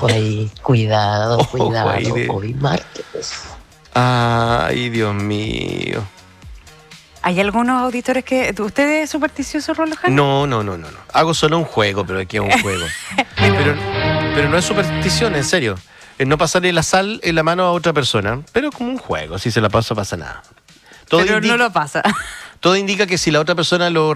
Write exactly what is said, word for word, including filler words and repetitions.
Ojo ahí, cuidado, Ojo cuidado. ahí de- Hoy martes. Ay, Dios mío. ¿Hay algunos auditores que... ¿Usted es supersticioso, Rolo Jara? No, no, no, no, no. Hago solo un juego, pero aquí es un juego. pero, pero no es superstición, en serio. Es no pasarle la sal en la mano a otra persona, pero como un juego. Si se la pasa, pasa nada. Todo Pero indica, no lo pasa. todo indica que si la otra persona lo